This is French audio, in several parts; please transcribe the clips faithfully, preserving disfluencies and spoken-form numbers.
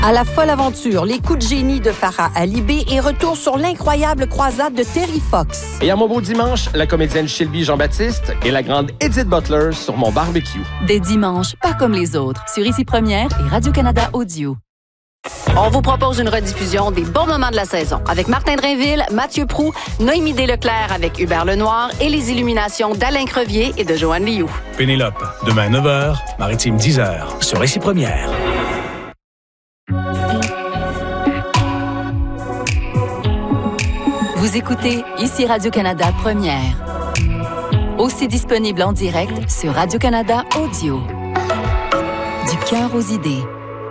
À la folle aventure, les coups de génie de Farah Alibé et retour sur l'incroyable croisade de Terry Fox. Et à mon beau dimanche, la comédienne Shelby Jean-Baptiste et la grande Edith Butler sur mon barbecue. Des dimanches, pas comme les autres, sur Ici Première et Radio-Canada Audio. On vous propose une rediffusion des bons moments de la saison avec Martin Drainville, Mathieu Proulx, Noémie Desleclerc avec Hubert Lenoir et les illuminations d'Alain Crevier et de Joanne Liou. Pénélope, demain neuf heures, Maritime dix heures, sur Ici Première. Vous écoutez Ici Radio-Canada Première. Aussi disponible en direct sur Radio-Canada Audio. Du cœur aux idées.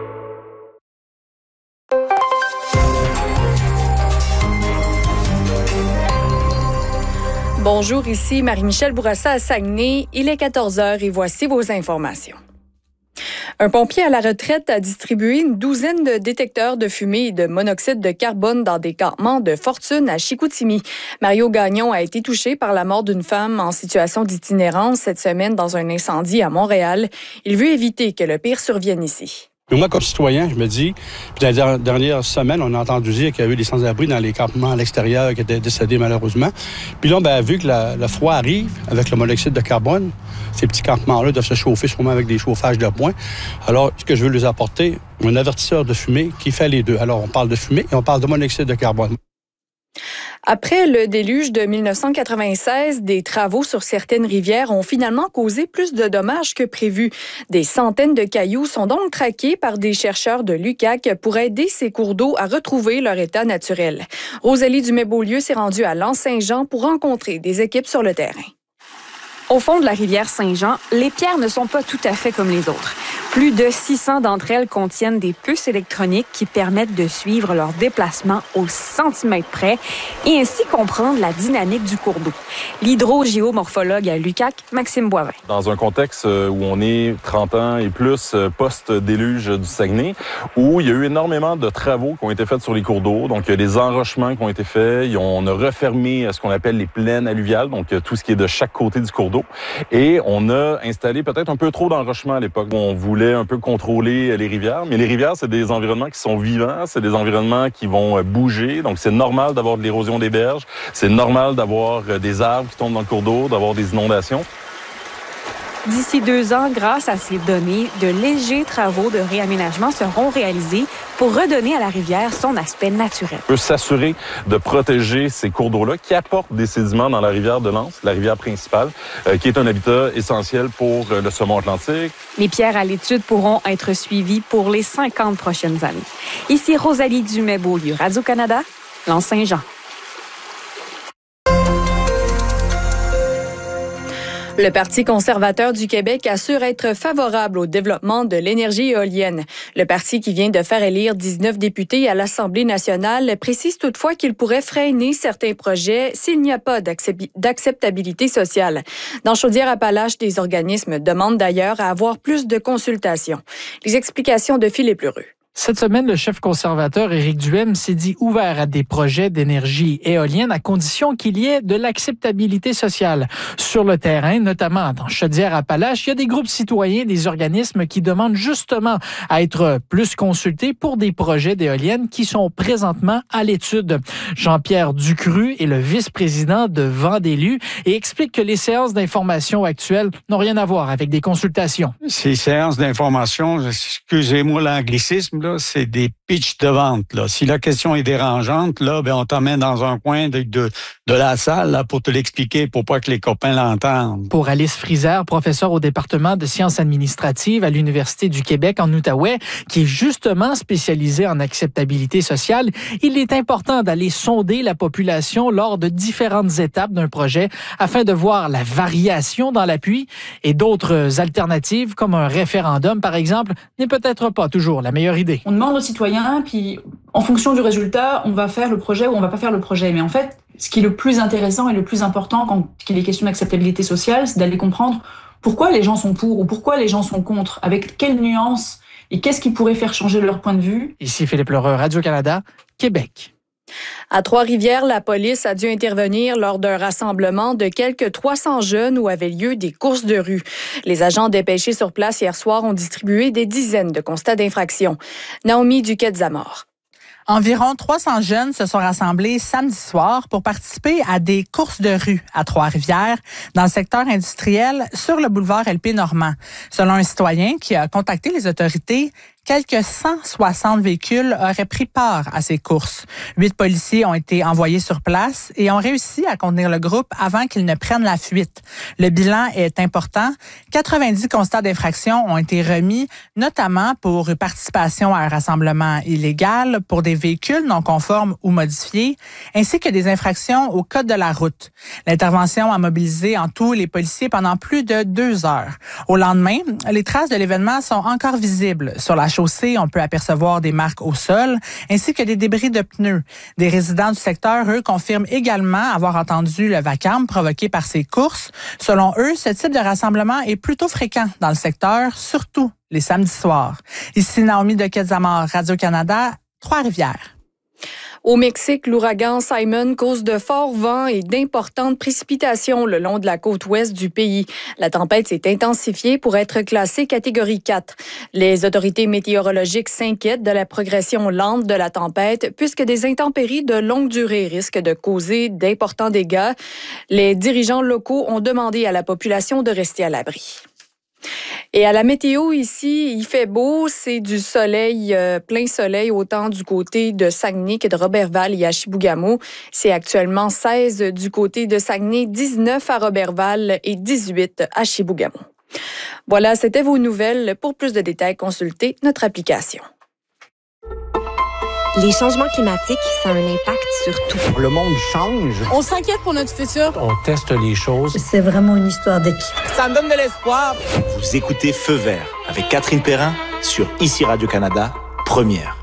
Bonjour, ici Marie-Michel Bourassa à Saguenay. Il est quatorze heures et voici vos informations. Un pompier à la retraite a distribué une douzaine de détecteurs de fumée et de monoxyde de carbone dans des campements de fortune à Chicoutimi. Mario Gagnon a été touché par la mort d'une femme en situation d'itinérance cette semaine dans un incendie à Montréal. Il veut éviter que le pire survienne ici. Et moi, comme citoyen, je me dis, puis dans les dernières semaines, on a entendu dire qu'il y a eu des sans-abri dans les campements à l'extérieur qui étaient décédés malheureusement. Puis là, ben, vu que la, le froid arrive avec le monoxyde de carbone, ces petits campements-là doivent se chauffer sûrement avec des chauffages de poing. Alors, ce que je veux leur apporter, un avertisseur de fumée qui fait les deux. Alors, on parle de fumée et on parle de monoxyde de carbone. Après le déluge de dix-neuf cent quatre-vingt-seize, des travaux sur certaines rivières ont finalement causé plus de dommages que prévu. Des centaines de cailloux sont donc traqués par des chercheurs de l'U Q A C pour aider ces cours d'eau à retrouver leur état naturel. Rosalie Dumais-Beaulieu s'est rendue à L'Anse-Saint-Jean pour rencontrer des équipes sur le terrain. Au fond de la rivière Saint-Jean, les pierres ne sont pas tout à fait comme les autres. Plus de six cents d'entre elles contiennent des puces électroniques qui permettent de suivre leur déplacement au centimètre près et ainsi comprendre la dynamique du cours d'eau. L'hydrogéomorphologue à l'U Q A C, Maxime Boivin. Dans un contexte où on est trente ans et plus post-déluge du Saguenay, où il y a eu énormément de travaux qui ont été faits sur les cours d'eau. Donc, il y a des enrochements qui ont été faits. On a refermé ce qu'on appelle les plaines alluviales, donc tout ce qui est de chaque côté du cours d'eau. Et on a installé peut-être un peu trop d'enrochements à l'époque. On voulait un peu contrôler les rivières, mais les rivières, c'est des environnements qui sont vivants, c'est des environnements qui vont bouger, donc c'est normal d'avoir de l'érosion des berges, c'est normal d'avoir des arbres qui tombent dans le cours d'eau, d'avoir des inondations. D'ici deux ans, grâce à ces données, de légers travaux de réaménagement seront réalisés pour redonner à la rivière son aspect naturel. On peut s'assurer de protéger ces cours d'eau-là qui apportent des sédiments dans la rivière de l'Anse, la rivière principale, euh, qui est un habitat essentiel pour euh, le saumon atlantique. Les pierres à l'étude pourront être suivies pour les cinquante prochaines années. Ici Rosalie Dumais-Beaulieu, Radio-Canada, L'Anse-Saint-Jean. Le Parti conservateur du Québec assure être favorable au développement de l'énergie éolienne. Le parti qui vient de faire élire dix-neuf députés à l'Assemblée nationale précise toutefois qu'il pourrait freiner certains projets s'il n'y a pas d'acceptabilité sociale. Dans Chaudière-Appalaches, des organismes demandent d'ailleurs à avoir plus de consultations. Les explications de Philippe Lheureux. Cette semaine, le chef conservateur Éric Duhaime s'est dit ouvert à des projets d'énergie éolienne à condition qu'il y ait de l'acceptabilité sociale. Sur le terrain, notamment dans Chaudière-Appalaches, il y a des groupes citoyens, des organismes qui demandent justement à être plus consultés pour des projets d'éoliennes qui sont présentement à l'étude. Jean-Pierre Ducru est le vice-président de Vent d'élus et explique que les séances d'information actuelles n'ont rien à voir avec des consultations. Ces séances d'information, excusez-moi l'anglicisme, là, c'est des pitchs de vente. Là. Si la question est dérangeante, là, ben, on t'emmène dans un coin de, de, de la salle là, pour te l'expliquer, pour pas que les copains l'entendent. Pour Alice Friser, professeure au département de sciences administratives à l'Université du Québec en Outaouais, qui est justement spécialisée en acceptabilité sociale, il est important d'aller sonder la population lors de différentes étapes d'un projet afin de voir la variation dans l'appui et d'autres alternatives, comme un référendum, par exemple, n'est peut-être pas toujours la meilleure idée. On demande aux citoyens, puis en fonction du résultat, on va faire le projet ou on va pas faire le projet. Mais en fait, ce qui est le plus intéressant et le plus important quand il est question d'acceptabilité sociale, c'est d'aller comprendre pourquoi les gens sont pour ou pourquoi les gens sont contre, avec quelles nuances et qu'est-ce qui pourrait faire changer leur point de vue. Ici Philippe Lheureux, Radio-Canada, Québec. À Trois-Rivières, la police a dû intervenir lors d'un rassemblement de quelques trois cents jeunes où avaient lieu des courses de rue. Les agents dépêchés sur place hier soir ont distribué des dizaines de constats d'infraction. Naomi Duquette-Zamor. Environ trois cents jeunes se sont rassemblés samedi soir pour participer à des courses de rue à Trois-Rivières, dans le secteur industriel, sur le boulevard L P Normand. Selon un citoyen qui a contacté les autorités, quelques cent soixante véhicules auraient pris part à ces courses. Huit policiers ont été envoyés sur place et ont réussi à contenir le groupe avant qu'ils ne prennent la fuite. Le bilan est important. quatre-vingt-dix constats d'infraction ont été remis, notamment pour participation à un rassemblement illégal, pour des véhicules non conformes ou modifiés, ainsi que des infractions au code de la route. L'intervention a mobilisé en tout les policiers pendant plus de deux heures. Au lendemain, les traces de l'événement sont encore visibles sur la chaussée. On peut apercevoir des marques au sol, ainsi que des débris de pneus. Des résidents du secteur, eux, confirment également avoir entendu le vacarme provoqué par ces courses. Selon eux, ce type de rassemblement est plutôt fréquent dans le secteur, surtout les samedis soirs. Ici Naomi Duquette-Zamor, Radio-Canada, Trois-Rivières. Au Mexique, l'ouragan Simon cause de forts vents et d'importantes précipitations le long de la côte ouest du pays. La tempête s'est intensifiée pour être classée catégorie quatre. Les autorités météorologiques s'inquiètent de la progression lente de la tempête puisque des intempéries de longue durée risquent de causer d'importants dégâts. Les dirigeants locaux ont demandé à la population de rester à l'abri. Et à la météo ici, il fait beau, c'est du soleil, euh, plein soleil, autant du côté de Saguenay que de Roberval et à Chibougamau. C'est actuellement seize du côté de Saguenay, dix-neuf à Roberval et dix-huit à Chibougamau. Voilà, c'était vos nouvelles. Pour plus de détails, consultez notre application. Les changements climatiques, ça a un impact sur tout. Le monde change. On s'inquiète pour notre futur. On teste les choses. C'est vraiment une histoire d'équipe. Ça me donne de l'espoir. Vous écoutez Feu vert avec Catherine Perrin sur Ici Radio-Canada, première.